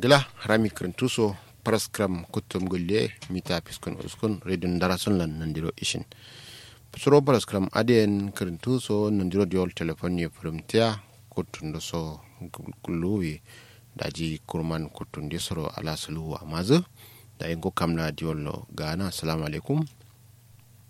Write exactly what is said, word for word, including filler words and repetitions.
gila harami kirintuso paraskram kutum gulle mita piskun uskun redun darasun lan nandiro ishin suro paraskram aden kirintuso nandiro diol telefoni primtia kutun so guluwi daji kurman kutun disoro ala suluwa mazu da ingo kamna diollo gana assalamu alaikum